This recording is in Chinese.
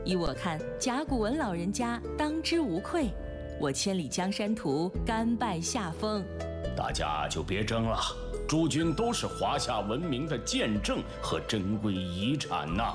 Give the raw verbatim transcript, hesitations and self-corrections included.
依我看，甲骨文老人家当之无愧。我千里江山图，甘拜下风。 大家就别争了，诸君都是华夏文明的见证和珍贵遗产呐。